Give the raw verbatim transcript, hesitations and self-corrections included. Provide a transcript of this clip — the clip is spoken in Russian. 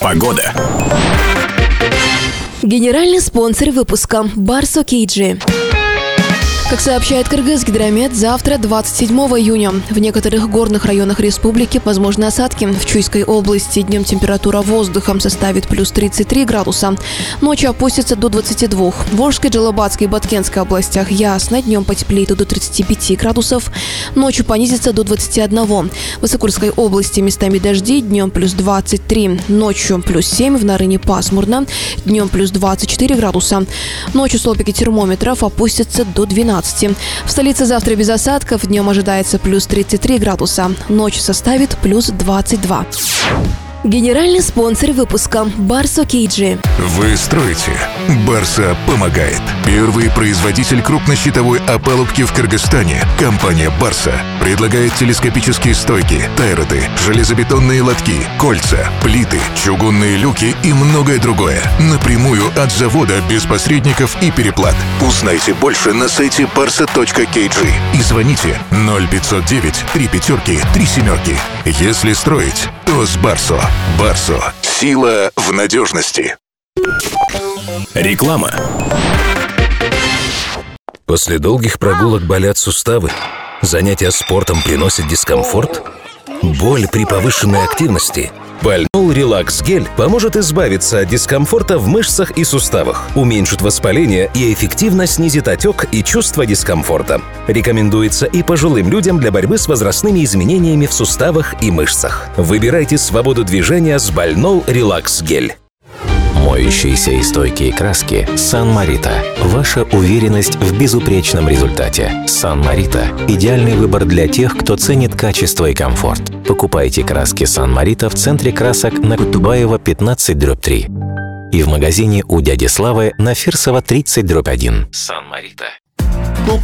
Погода. Генеральный спонсор выпуска «Барсо Кейджи». Как сообщает Кыргызгидромет, завтра, двадцать седьмого июня, в некоторых горных районах республики возможны осадки. В Чуйской области днем температура воздуха составит плюс тридцать три градуса. Ночью опустится до двадцати двух. В Волжской, Джалабатской и Баткенской областях ясно. Днем потеплеет до тридцати пяти градусов. Ночью понизится до двадцати одного. В Высокурской области местами дожди. Днем плюс двадцать три. Ночью плюс семь. В Нарыне пасмурно. Днем плюс двадцать четыре градуса. Ночью столбики термометров опустятся до двенадцати. В столице завтра без осадков. Днем ожидается плюс тридцать три градуса. Ночь составит плюс двадцать два. Генеральный спонсор выпуска «Барсо Кейджи». Вы строите. Барса помогает. Первый производитель крупнощитовой опалубки в Кыргызстане. Компания «Барса» предлагает телескопические стойки, тайроты, железобетонные лотки, кольца, плиты, чугунные люки и многое другое. Напрямую от завода, без посредников и переплат. Узнайте больше на сайте барса точка кей джи и звоните ноль пятьсот девять три пятерки три семерки. Если строить, то с Барсо. Барсо. Сила в надежности. Реклама. После долгих прогулок болят суставы. Занятия спортом приносят дискомфорт. Боль при повышенной активности. Больнол Релакс Гель поможет избавиться от дискомфорта в мышцах и суставах, уменьшит воспаление и эффективно снизит отек и чувство дискомфорта. Рекомендуется и пожилым людям для борьбы с возрастными изменениями в суставах и мышцах. Выбирайте свободу движения с Больнол Релакс Гель. Моющиеся и стойкие краски Сан Марита. Ваша уверенность в безупречном результате. Сан Марита – идеальный выбор для тех, кто ценит качество и комфорт. Покупайте краски Сан Марита в центре красок на Кутубаева пятнадцать дробь три и в магазине у дяди Славы на Фирсова тридцать дробь один. Сан Марита.